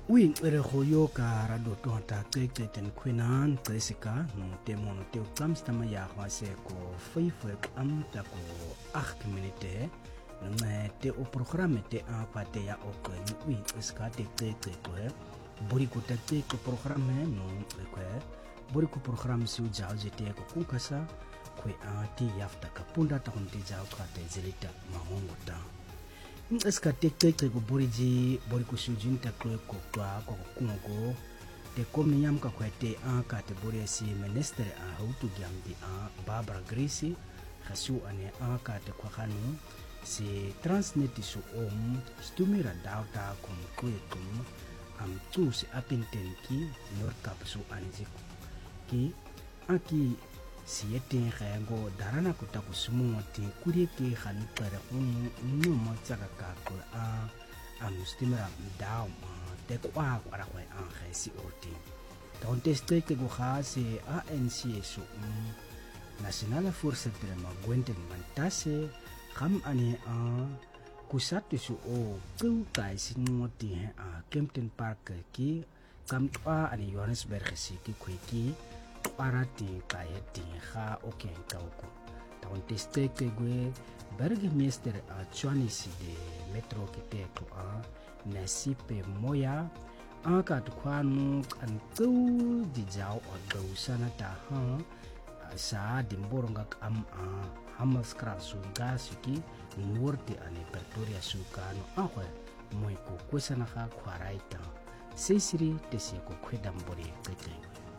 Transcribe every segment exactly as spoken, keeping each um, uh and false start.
Ui ere khoyo ka rado to ta te te ten kwinan tresika no te mono te tsamstama ya khwase ko fai fai am ta ko acht minute no te o programme te a pate ya o ko ui ska te te te ko bori ko te te ko programme no ko bori ko programme su jao je te ko kunkasa ko a ti yafta ka punda ta kon te jao ka te zelita mahongo ta eska tek tek ko boriji bori ko sujin ta ko ko kwa ko kungo te komi yam ka kwete a ka te bori si minister a hutu gyambi a Barbara Grisi khasu ane a ka te kwa khanu si transnet su om stumira data kom ko kom am tu si apinten ki north cap su anji ki aki siete khayango darana kuta kusumu ti kureke khani pere unu no matsaka ka ko a amustimera down te kwa kwa kwa a khasi oti don teste ke go khase a N C su national force de ma gwenten mantase kham ani a kusatu su o ku kai sinu ti a Kempton Park ki kam twa ani Johannesburg si ki kweki parati kayeti kha oke kauku taun teste ke gue burgemeester a Johannesburg de metro kite ko a nasipe moya aka tukwanu kan tu di jao o do sanata ha sa dimboronga am a hamaskra sunga suki norte ane Pretoria sukano akwe moi ko kwesana kha kwaraita sisiri tese ko kwedambori kete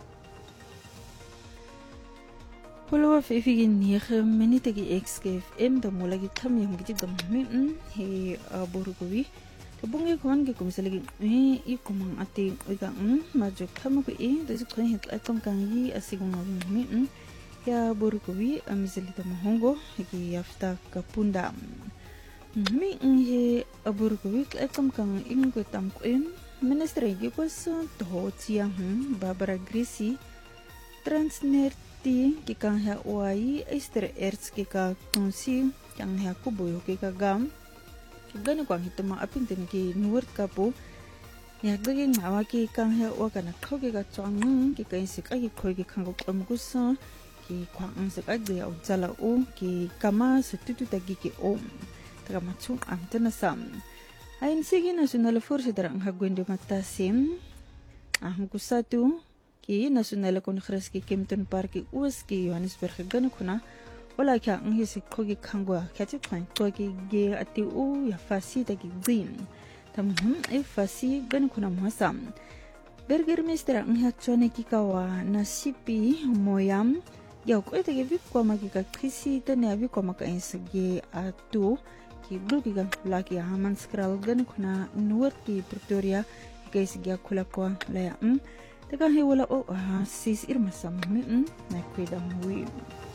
Polo fifigi nege minute ki X K F M da mola ki kham yam ki dam min he borugowi to bungi kon ke kumselegi e i kumang ati oiga mm ma jo kham ko e da su khon het atom kan yi asigung min ya borugowi amiseli da mahongo ki yafta kapunda mi he borugowi atom kan ingo tam ko em ministre ki ko so to tia hm Barbara Grisi Transnet ti kikang ha uai ester erts kika tonsi yang ha kuboyo kika gam kigani kwang hitama apinten ki nuwert kapo ya gagi ngawa ki kang ha wa kana khoge ka chong kika insik agi khoi ki khango amgusa ki kwang insik agi au jala u ki kama sututu tagi ki om taga machu amtana sam ain sigi national force darang ha gwende matasim ahum kusatu ki nasionale kongres ki Kempton Park ki us ki Johannesburg gan kuna wala kya ngi si khogi khangwa khati point to ki ge ati u ya fasi ta ki green tam hum e fasi gan kuna masam burgemeester ngi chone ki kawa nasipi moyam ya ko ite ge ko ma ki ka krisi ta ne abi ko ma ka insge atu ki blu ki gan la ki haman skral gan kuna nuwar ki Pretoria ki isge kula ko la ya Taka he wala o sis irma sam min na kweda mui